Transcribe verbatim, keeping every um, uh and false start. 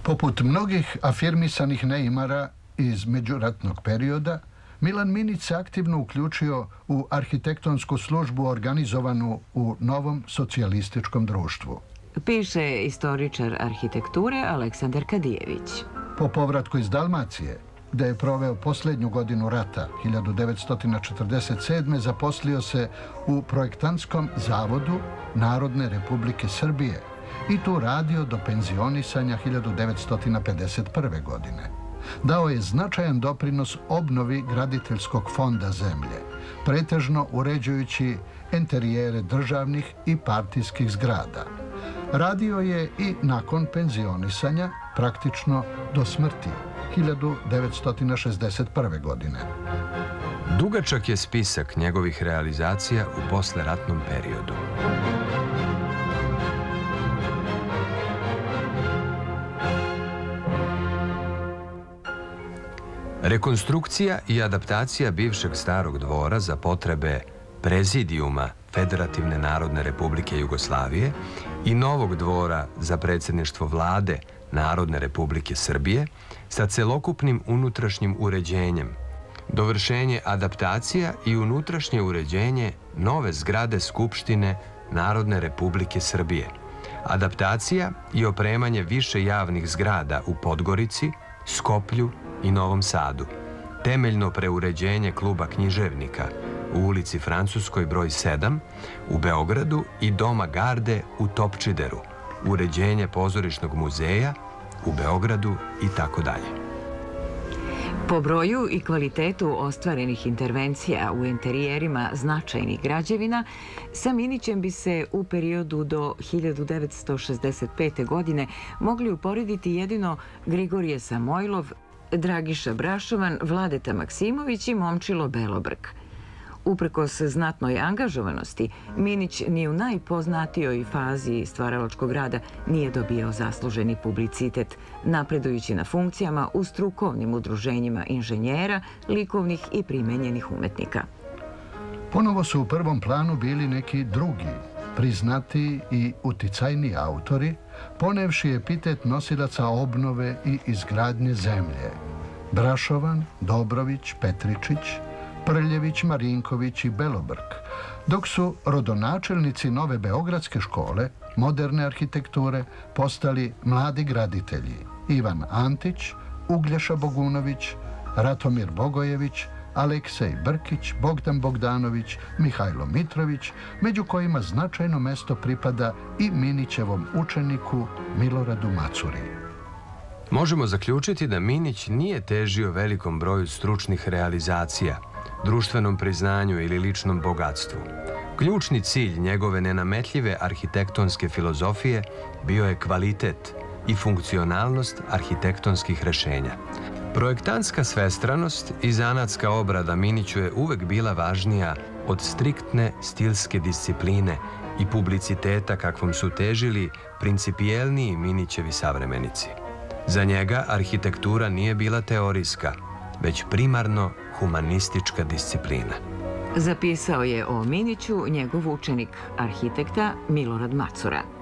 Poput mnogih afirmisanih neimara iz međuratnog perioda, Milan Minić se aktivno uključio u arhitektonsku službu organizovanu u novom socijalističkom društvu. Piše istoričar arhitekture Aleksandar Kadijević. Po povratku iz Dalmacije, gde je proveo posljednju godinu rata, hiljadu devetsto četrdeset sedme. zaposlio se u Projektantskom zavodu Narodne Republike Srbije i tu radio do penzionisanja hiljadu devetsto pedeset prve. godine. Dao je značajan doprinos obnovi graditeljskog fonda zemlje, pretežno uređujući enterijere državnih i partijskih zgrada. Radio je i nakon penzionisanja, praktično do smrti, hiljadu devetsto šezdeset prve. godine. Dugačak je spisak njegovih realizacija u posleratnom periodu. Rekonstrukcija i adaptacija bivšeg starog dvora za potrebe Prezidijuma Federativne Narodne Republike Jugoslavije i novog dvora za predsjedništvo Vlade Narodne Republike Srbije sa celokupnim unutrašnjim uređenjem, dovršenje adaptacija i unutrašnje uređenje nove zgrade Skupštine Narodne Republike Srbije, adaptacija i opremanje više javnih zgrada u Podgorici, Skoplju i Novom Sadu, temeljno preuređenje kluba književnika u ulici Francuskoj broj sedam u Beogradu i Doma Garde u Topčideru, uređenje pozorišnog muzeja u Beogradu i tako dalje. Po broju i kvalitetu ostvarenih intervencija u enterijerima značajnih građevina, sa Minićem bi se u periodu do hiljadu devetsto šezdeset pete. godine mogli uporediti jedino Grigorije Samojlov, Dragiša Brašovan, Vladeta Maksimović i Momčilo Belobrk. Uprkos znatnoj angažovanosti, Minić ni u najpoznatijoj fazi stvaralačkog rada nije dobio zasluženi publicitet, napredujući na funkcijama u strukovnim udruženjima inženjera, likovnih i primenjenih umetnika. Ponovo su u prvom planu bili neki drugi, priznati i uticajni autori, ponevši epitet nosilaca obnove i izgradnje zemlje: Brašovan, Dobrović, Petričić, Prljević, Marinković i Belobrk, dok su rodonačelnici nove beogradske škole, moderne arhitekture, postali mladi graditelji: Ivan Antić, Uglješa Bogunović, Ratomir Bogojević, Aleksej Brkić, Bogdan Bogdanović, Mihajlo Mitrović, među kojima značajno mesto pripada i Minićevom učeniku Miloradu Macuri. Možemo zaključiti da Minić nije težio velikom broju stručnih realizacija, društvenom priznanju ili ličnom bogatstvu. Ključni cilj njegove nenametljive arhitektonske filozofije bio je kvalitet i funkcionalnost arhitektonskih rešenja. Projektantska svestranost i zanatska obrada Miniću je uvek bila važnija od striktne stilske discipline i publiciteta kakvom su težili principijelniji Minićevi savremenici. Za njega arhitektura nije bila teorijska, već primarno humanistička disciplina. Zapisao je o Miniću njegov učenik, arhitekta Milorad Macura.